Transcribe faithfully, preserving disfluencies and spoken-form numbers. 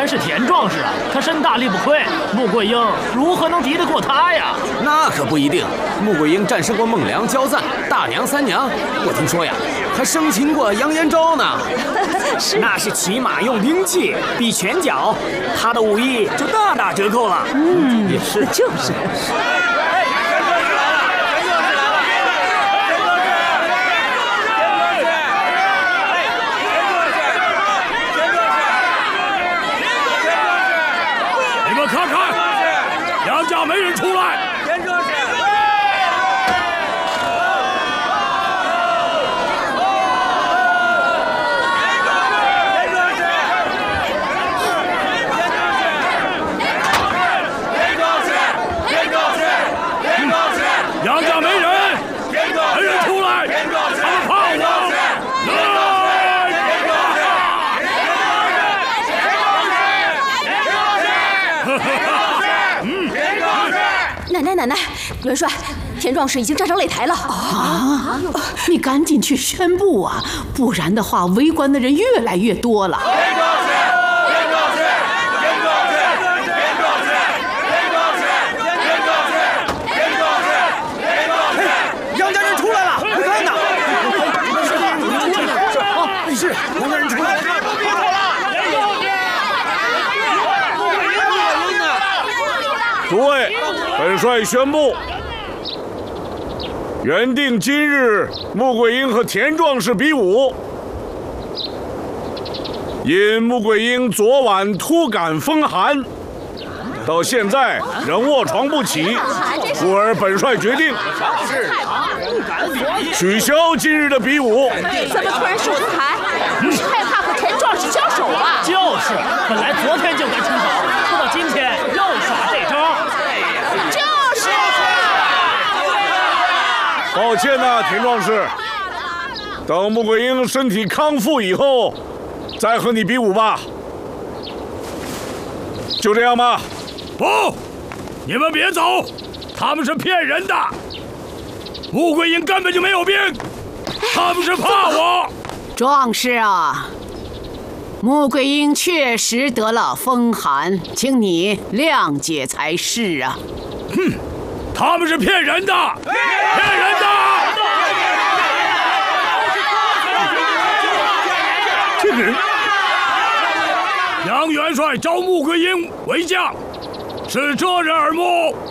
原是田壮士啊，他身大力不亏，穆桂英如何能敌得过他呀？ 那可不一定。穆桂英战胜过孟良、焦赞、大娘、三娘，我听说呀，还生擒过杨延昭呢。 是，那是骑马用兵器，比拳脚，他的武艺就大打折扣了。 嗯， 也是， 就是。 看看，杨家没人出来。田壮士，田壮士，田壮士，田壮士，田壮士，杨家没人，没人出来，他们怕我。 奶奶，奶奶，元帅，田壮士已经站上擂台了啊！你赶紧去宣布啊，不然的话，围观的人越来越多了。 田壮士，田壮士，田壮士，田壮士，田壮士，田壮士，田壮士，田壮士， 杨家人出来了，快看呐！是，是，杨家人出来了。 诸位，本帅宣布，原定今日穆桂英和田壮士比武，因穆桂英昨晚突感风寒，到现在仍卧床不起，故而本帅决定取消今日的比武。 怎么突然秀才？不是害怕和田壮士交手吧？ 就是，本来昨天就该出手，不到今天又耍这招。 就是。 抱歉呐、啊，田壮士，等穆桂英身体康复以后，再和你比武吧。就这样吧。 不，你们别走，他们是骗人的。穆桂英根本就没有病，他们是怕我。 壮士啊，穆桂英确实得了风寒，请你谅解才是啊。 哼，他们是骗人的，骗人的。 这个人， 杨元帅招穆桂英为将，是遮人耳目。